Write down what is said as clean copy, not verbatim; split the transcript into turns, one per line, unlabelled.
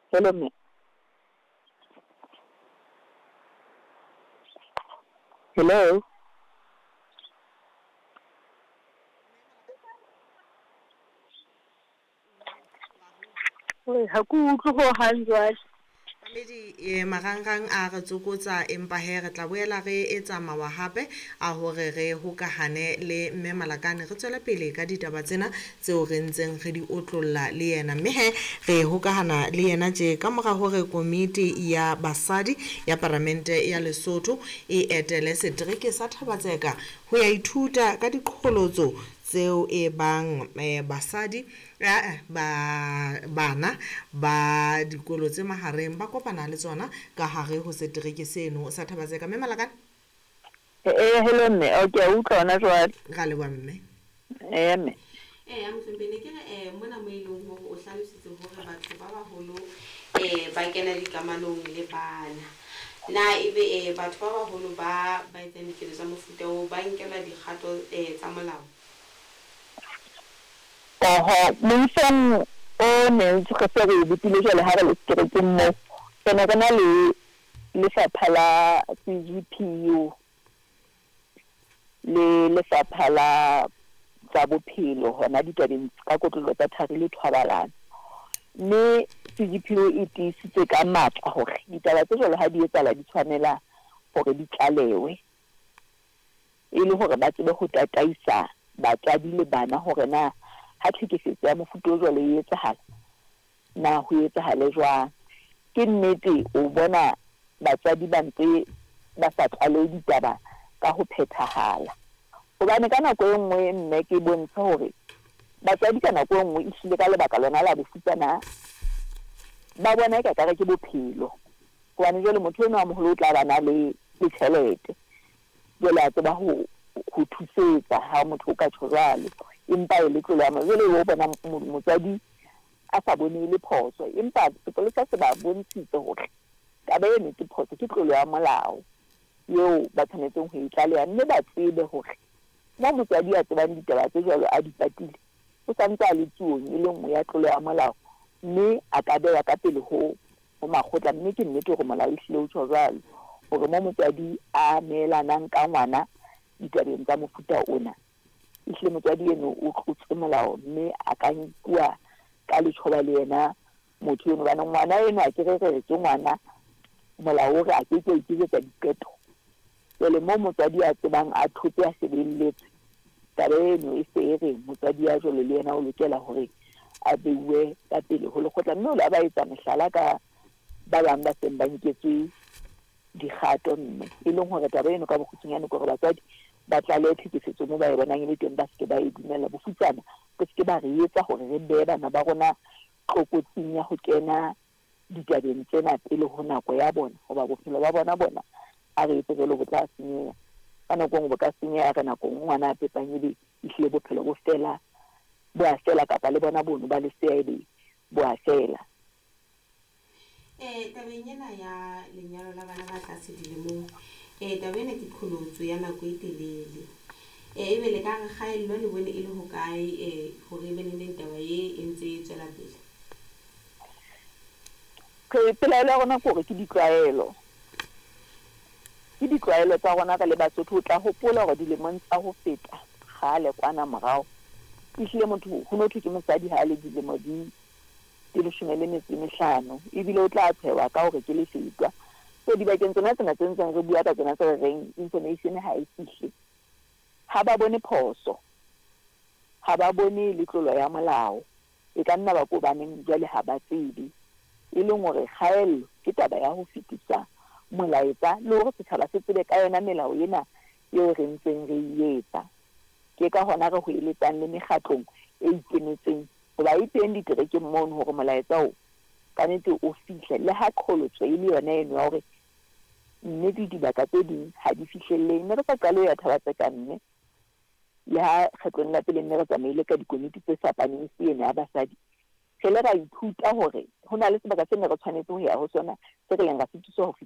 Hello, me. Hello. Ha ke utlwe ho hang jwale.
Mamedi marangrang a re tsokotsa empa he re tla boela re etsa mawa hape a hore re hokahane le mme Malakane re tswela pele ka ditaba tsena tseo re ntseng re di otlolla le yena mme he re hokahana le yena tje ka mora hore komiti ya basadi ya parlamente ya Lesotho e etele setereke sa Thabatseka ho ya ithuta ka diqholotso tseo e bang basadi bana ba dikolo tse mahareng ba kopana le tsona ka hare ho setereke seno sa Thabatseka mme Malakane
Hello, me. Okay, utlwa hona jwale.
ga le wa mme
Me.
a mfempene ke re mona mo ileng hore o hlalositse hore batho ba baholo ba kena dikamanong le bana na ebe batho ba baholo ba etsang dikelo tsa mofuta o ba nkela dikgato tsa molao
Monsong o ne se ka se re botile jwale ha re le seterekeng mo. Tsena kana le lefapha la CGPU le lefapha la tsa bophelo hona ditabeng ka kotlolo tsa thari le thobalano. Mme CGPU e tiisitse ka matla hore ditaba tse jwalo ha di etsala di tshwanela hore di tlalewe e le hore ba tsebe ho tataisa batswadi le bana hore na ha tlhekefetso ya mofuta o jwalo e etsahala na ho etsahale jwang. Ke nnete o bona batswadi ba ntse ba sa tlalehe ditaba ka ho phethahala hobane ka nako e nngwe mme ke bontsha hore batswadi ka nako e nngwe e hlile ka lebaka lona la bofutsana ba bona e ka kare ke bophelo hobane jwale motho enwa a moholo o tla ba na le tjhelete jwale a tseba ho thusetsa ha motho o ka tjho jwalo empa e le tlolo ya jwale o bona motswadi a sa bone le phoso empa sepolesa se ba bontshitse hore taba eno ke phoso ke tlolo ya molao eo ba tshwanetseng ho itlaleha mme ba tsebe hore mo motswadi a tsebang ditaba tse jwalo a di patile o santse a le tsuong e le nngwe ya tlolo ya molao mme a ka beya ka pele ho makgotla mme ke nnete hore molao ehlile o tjho jwalo hore mo motswadi a neelanang ka ngwana ditabeng tsa mofuta ona ehlile motswadi eno o tlotse molao mme a ka nkuwa ka letjhoba le yena motho eno bana ngwana eno a ke re ke ngwana molao hore a ke iketsetsa diqeto jwale mo motswadi a tsebang a thotse a sebelletse taba eno e se e re motswadi ya jwalo le yena o lokela hore a beuwe ka pele ho lekgotla mme o la ba etsa mehlala ka ba bang ba seng ba nketswe dikgato mme e leng hore taba eno ka bokgutshwanyane gore batswadi ba tlalehe tlhekefetso mo ba e bonang e le teng ba seke ba e dumella bofutsana ba seke ba re etsa hore re behe bana ba rona tlokotsing ya ho kena ditabeng tsena pele ho nako ya bona hoba bophelo ba bona a re etse jwalo bo tla senyeha ka nako nngwe bo ka senyeha ka nako nngwe ngwana a pepang ebe ehlile bophelo bo a fela kapa le bona bono ba le sea ebe bo a fela
tabeng ena ya lenyalo la bana ba tlase dilemong taba ena ke qholotso ya nako e telele ebe le ka re kgaello le bone e le hokae hore e be le taba e ntse e tswela pele
pelaelo ya rona ke hore ke ditlwaelo tsa rona ka le Basotho o tla hopola hore dilemong tsa ho feta kgale kwana morao ehlile motho ho no thwe ke mosadi ha le dilemo di 15 ebile o tla tshewa ka hore ke le fetwa so dibakeng tsona tsena tse ntseng re bua ka tsona tse reng information ha e fihle ha ba bone phoso ha ba bone le tlolo ya molao e ka nna ba ko baneng jwale ha ba tsebe e leng hore kgaello ke taba ya ho fetisa molaetsa le hore setjhaba se tsebe ka yona melao ena eo re ntseng re etsa ke ka hona re ho eletsang le mekgatlong e ikemetseng hoba e teng diterekeng mono hore molaetsa o ka nnete o fihle le ha qholotso e le yona eno ya hore nnete dibaka tse ding ha di fihlellehe mme re sa qale ya Thabatseka mme le ha kgetlong la pele mme re tsamaile ka dikomiti tse fapaneng se ena ya basadi re le ra ithuta hore ho na le sebaka se ne re tshwanetse ho ya ho sona se re leng ra fetisa ho